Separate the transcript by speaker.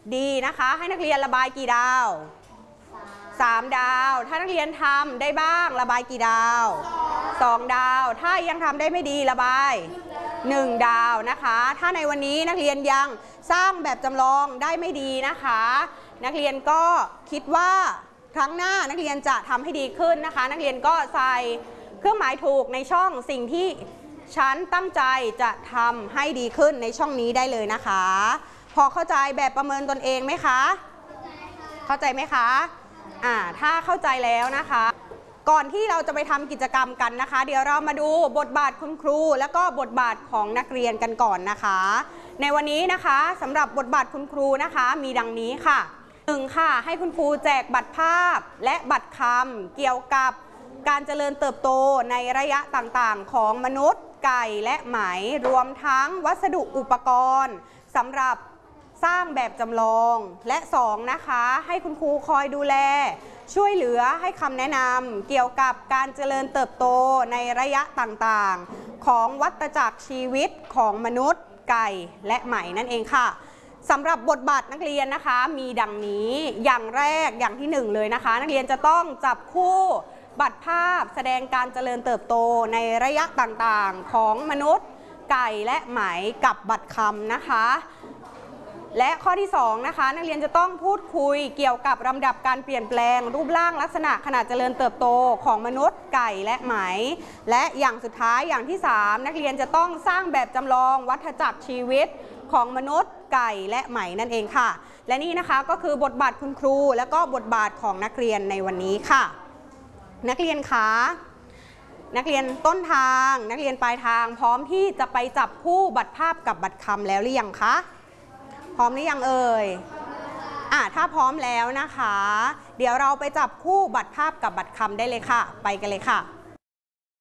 Speaker 1: ดีนะคะให้นักเรียนระบายกี่ดาว3 ดาวถ้านักเรียนทำได้บ้างระบายกี่ดาว2 ดาวถ้ายังทำได้ไม่ดีระบาย1 ดาวนะคะถ้าในวันนี้นักเรียนยังสร้างแบบจำลองได้ไม่ดีนะคะนักเรียนก็คิดว่าครั้งหน้านักเรียนจะทำให้ดีขึ้นนะคะนักเรียนก็ใส่เครื่องหมายถูกในช่องสิ่งที่ฉันตั้งใจจะทำให้ดีขึ้นในช่องนี้ได้เลยนะคะพอเข้าใจแบบประเมินตนเองไหมคะเข้าใจไหมคะถ้าเข้าใจแล้วนะคะก่อนที่เราจะไปทำกิจกรรมกันนะคะเดี๋ยวเรามาดูบทบาทคุณครูแล้วก็บทบาทของนักเรียนกันก่อนนะคะในวันนี้นะคะสำหรับบทบาทคุณครูนะคะมีดังนี้ค่ะ1ค่ะให้คุณครูแจกบัตรภาพและบัตรคำเกี่ยวกับการเจริญเติบโตในระยะต่างๆของมนุษย์ไก่และไหมรวมทั้งวัสดุอุปกรณ์สำหรับสร้างแบบจำลองและ2นะคะให้คุณครูคอยดูแลช่วยเหลือให้คำแนะนำเกี่ยวกับการเจริญเติบโตในระยะต่างๆของวัฏจักรชีวิตของมนุษย์ไก่และไหมนั่นเองค่ะสำหรับบทบาทนักเรียนนะคะมีดังนี้อย่างแรกอย่างที่1เลยนะคะนักเรียนจะต้องจับคู่บัตรภาพแสดงการเจริญเติบโตในระยะต่างๆของมนุษย์ไก่และไหมกับบัตรคำนะคะและข้อที่2นะคะนักเรียนจะต้องพูดคุยเกี่ยวกับลำดับการเปลี่ยนแปลงรูปร่างลักษณะขณะเจริญเติบโตของมนุษย์ไก่และไหมและอย่างสุดท้ายอย่างที่3นักเรียนจะต้องสร้างแบบจำลองวัฏจักรชีวิตของมนุษย์ไก่และไหมนั่นเองค่ะและนี่นะคะก็คือบทบาทคุณครูและก็บทบาทของนักเรียนในวันนี้ค่ะนักเรียนคะนักเรียนต้นทางนักเรียนปลายทางพร้อมที่จะไปจับคู่บัตรภาพกับบัตรคำแล้วหรือยังคะพร้อมหรือยังเอ่ยถ้าพร้อมแล้วนะคะเดี๋ยวเราไปจับคู่บัตรภาพกับบัตรคำได้เลยค่ะไปกันเลยค่ะ